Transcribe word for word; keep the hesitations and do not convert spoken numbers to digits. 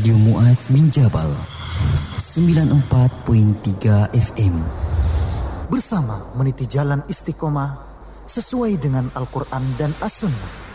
Radio Mu'adz bin Jabal sembilan puluh empat koma tiga F M. Bersama meniti jalan istiqomah sesuai dengan Al-Quran dan As-Sunnah.